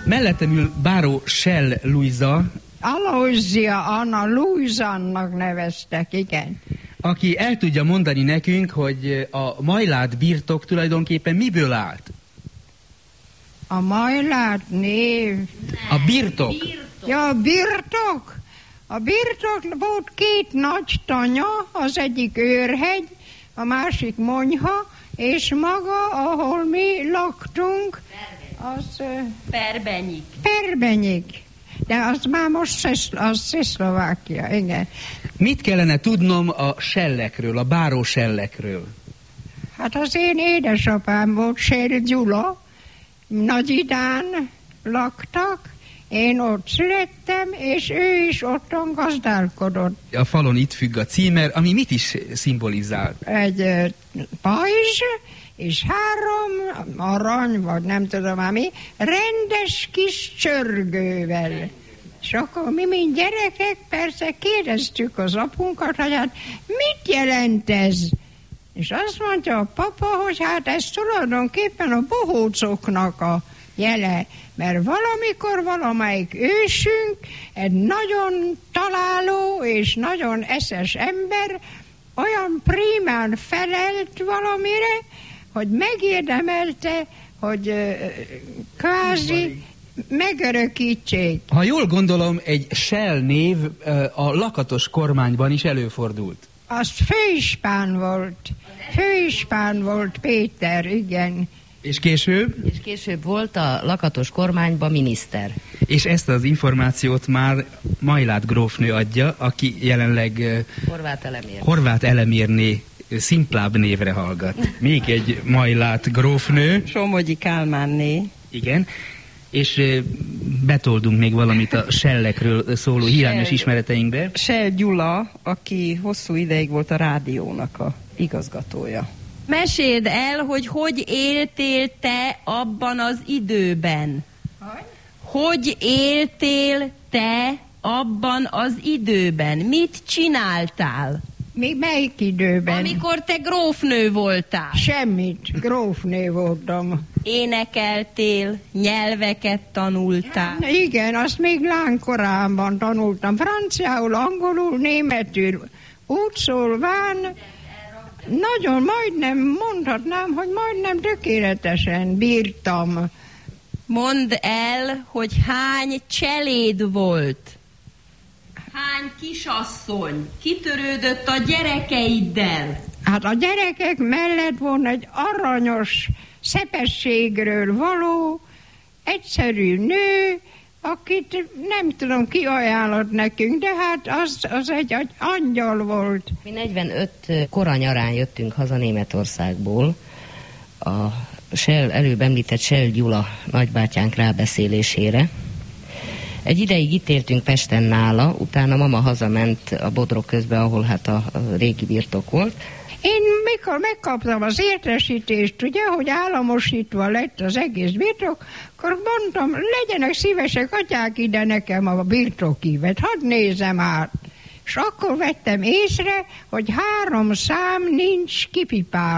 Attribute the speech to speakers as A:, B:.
A: Mellettem ül báró Schell Luisa,
B: Aloysia Anna Luisannak neveztek, igen.
A: aki el tudja mondani nekünk, hogy a Majlát birtok tulajdonképpen miből állt.
B: A Majlát név...
A: A birtok.
B: Ja, a birtok. A birtok volt két nagy tanya, az egyik Őrhegy, a másik Monyha, és maga, ahol mi laktunk, az...
C: Perbenyik.
B: Perbenyik. De az már most Szlovákia, igen.
A: Mit kellene tudnom a Schellekről, a báró Schellekről?
B: Hát az én édesapám volt, Schell Gyula, Nagyidán laktak, én ott születtem, és ő is otthon gazdálkodott.
A: A falon itt függ a címer, ami mit is szimbolizál?
B: Egy pajzs, és 3 arany, vagy nem tudom ami, rendes kis csörgővel. És akkor mi, mint gyerekek, persze kérdeztük az apunkat, hogy hát mit jelent ez? És azt mondta a papa, hogy hát ez tulajdonképpen a bohócoknak a jele, mert valamikor valamelyik ősünk, egy nagyon találó és nagyon eszes ember, olyan prímán felelt valamire, hogy megérdemelte, hogy kvázi megörökítsék.
A: Ha jól gondolom, egy Schell név a lakatos kormányban is előfordult.
B: Az főispán volt Péter, igen.
A: És később?
C: És később volt a lakatos kormányban miniszter.
A: És ezt az információt már Majlát grófnő adja, aki jelenleg Horváth Elemérné szimplább névre hallgat. Még egy Majlát grófnő.
D: Somogyi Kálmánné.
A: Igen. És betoldunk még valamit a Schellekről szóló hírányos ismereteinkbe.
D: Schell Gyula, aki hosszú ideig volt a rádiónak a igazgatója.
C: Meséld el, hogy éltél te abban az időben? Hogy éltél te abban az időben? Mit csináltál?
B: Melyik időben?
C: Amikor te grófnő voltál.
B: Semmit, grófnő voltam.
C: Énekeltél, nyelveket tanultál.
B: Ja, igen, azt még lánykorában tanultam. Franciául, angolul, németül. Úgy szólván, nagyon majdnem mondhatnám, hogy majdnem tökéletesen bírtam.
C: Mondd el, hogy hány cseléd volt? Hány kisasszony kitörődött a gyerekeiddel?
B: Hát a gyerekek mellett volna egy aranyos szepességről való, egyszerű nő, akit nem tudom ki ajánlott nekünk, de hát az egy angyal volt.
C: Mi 45 koranyarán jöttünk haza Németországból, a előbb említett Schell Gyula nagybátyánk rábeszélésére. Egy ideig itt éltünk Pesten nála, utána mama hazament a Bodrog közbe, ahol hát a régi birtok volt.
B: Én mikor megkaptam az értesítést, ugye, hogy államosítva lett az egész birtok, akkor mondtam, legyenek szívesek, adják ide nekem a birtokívet, hadd nézem át. És akkor vettem észre, hogy 3 szám nincs kipipálva.